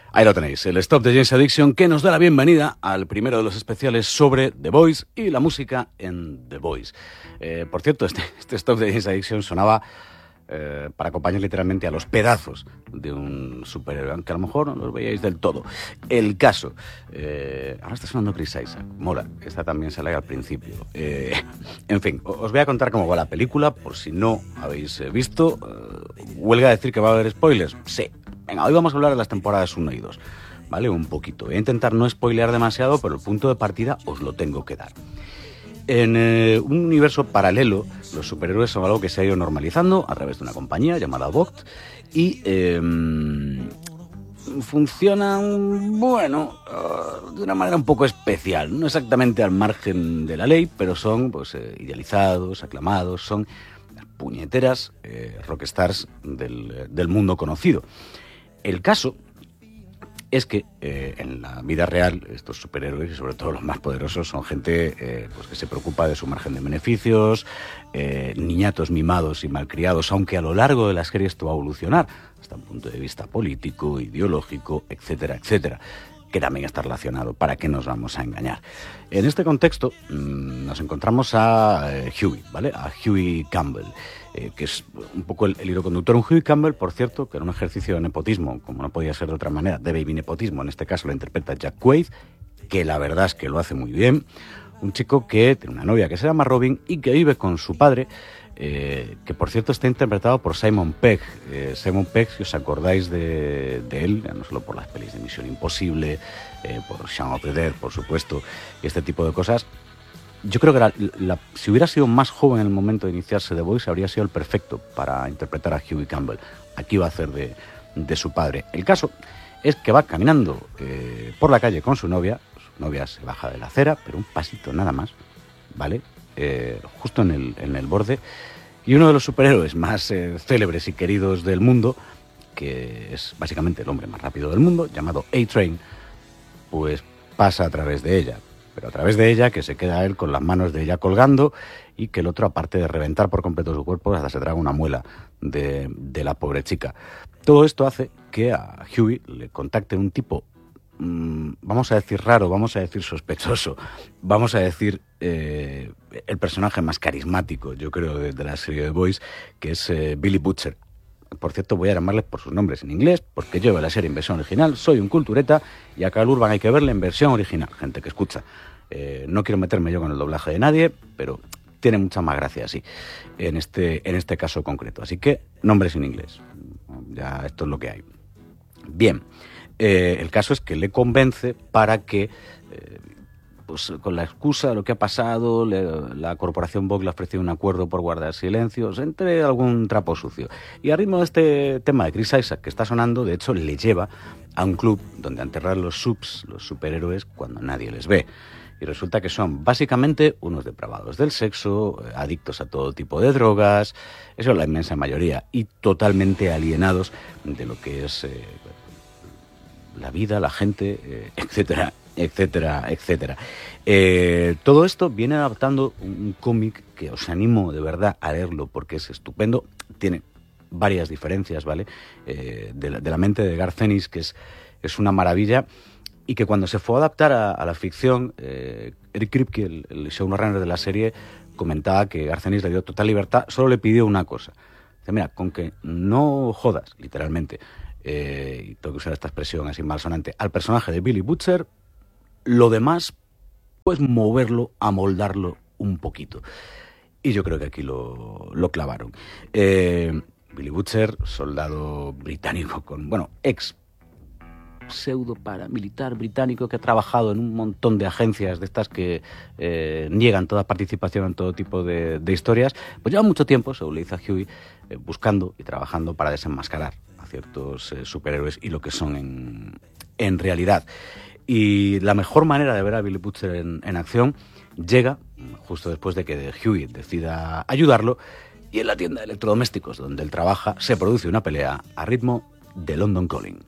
Ahí lo tenéis, el Stop de Jane's Addiction, que nos da la bienvenida al primero de los especiales sobre The Voice y la música en The Voice. Por cierto, este Stop de Jane's Addiction sonaba para acompañar literalmente a los pedazos de un superhéroe, aunque a lo mejor no los veíais del todo. El caso, ahora está sonando Chris Isaac, mola, esta también sale al principio. En fin, os voy a contar cómo va la película, por si no habéis visto. ¿Huelga decir que va a haber spoilers? Sí. Venga, hoy vamos a hablar de las temporadas 1 y 2, ¿vale? Un poquito. Voy a intentar no spoilear demasiado, pero el punto de partida os lo tengo que dar. En un universo paralelo, los superhéroes son algo que se ha ido normalizando a través de una compañía llamada Vogt y funcionan, bueno, de una manera un poco especial, no exactamente al margen de la ley, pero son pues, idealizados, aclamados, son las puñeteras rockstars del mundo conocido. El caso es que en la vida real estos superhéroes, y sobre todo los más poderosos, son gente pues que se preocupa de su margen de beneficios, niñatos mimados y malcriados, aunque a lo largo de la serie esto va a evolucionar hasta un punto de vista político, ideológico, etcétera, etcétera, que también está relacionado. ¿Para qué nos vamos a engañar? En este contexto nos encontramos a Hughie, ¿vale? A Hughie Campbell, que es un poco el hilo conductor. Un Hughie Campbell, por cierto, que era un ejercicio de nepotismo, como no podía ser de otra manera, de baby nepotismo. En este caso lo interpreta Jack Quaid, que la verdad es que lo hace muy bien. Un chico que tiene una novia que se llama Robin y que vive con su padre, que por cierto está interpretado por Simon Pegg. Simon Pegg, si os acordáis de él, no solo por las pelis de Misión Imposible, por Shaun of the Dead, por supuesto, y este tipo de cosas. Yo creo que si hubiera sido más joven en el momento de iniciarse The Voice, habría sido el perfecto para interpretar a Hughie Campbell. Aquí va a hacer de su padre. El caso es que va caminando por la calle con su novia. Su novia se baja de la acera, pero un pasito nada más, ¿vale? Justo en el borde. Y uno de los superhéroes más célebres y queridos del mundo, que es básicamente el hombre más rápido del mundo, llamado A-Train, pues pasa a través de ella. Pero a través de ella, que se queda él con las manos de ella colgando y que el otro, aparte de reventar por completo su cuerpo, hasta se traga una muela de la pobre chica. Todo esto hace que a Hughie le contacte un tipo, vamos a decir raro, vamos a decir sospechoso, vamos a decir el personaje más carismático, yo creo, de la serie The Voice, que es Billy Butcher. Por cierto, voy a llamarles por sus nombres en inglés, porque yo veo la serie en versión original, soy un cultureta, y acá al Urban hay que verla en versión original, gente que escucha. No quiero meterme yo con el doblaje de nadie, pero tiene mucha más gracia así, en este caso concreto. Así que, nombres en inglés. Ya esto es lo que hay. Bien, el caso es que le convence para que, pues con la excusa de lo que ha pasado, la corporación Vogue le ha ofrecido un acuerdo por guardar silencios, entre algún trapo sucio. Y a ritmo de este tema de Chris Isaac que está sonando, de hecho, le lleva a un club donde enterrar los subs, los superhéroes, cuando nadie les ve. Y resulta que son básicamente unos depravados del sexo, adictos a todo tipo de drogas, eso es la inmensa mayoría, y totalmente alienados de lo que es la vida, la gente, etcétera, etcétera, etcétera. Todo esto viene adaptando un cómic que os animo de verdad a leerlo porque es estupendo. Tiene varias diferencias, ¿vale? De la mente de Garth Ennis, que es una maravilla, y que cuando se fue a adaptar a la ficción, Eric Kripke, el showrunner de la serie, comentaba que Garth Ennis le dio total libertad, solo le pidió una cosa. Dice, mira, con que no jodas, literalmente, y tengo que usar esta expresión así malsonante, al personaje de Billy Butcher, lo demás, pues moverlo, amoldarlo un poquito. Y yo creo que aquí lo clavaron. Billy Butcher, soldado británico ex pseudo paramilitar británico que ha trabajado en un montón de agencias de estas que niegan toda participación en todo tipo de historias, pues lleva mucho tiempo, según le dice a Hughie, buscando y trabajando para desenmascarar a ciertos superhéroes y lo que son en realidad. Y la mejor manera de ver a Billy Butcher en acción llega justo después de que Hughie decida ayudarlo, y en la tienda de electrodomésticos donde él trabaja se produce una pelea a ritmo de London Calling.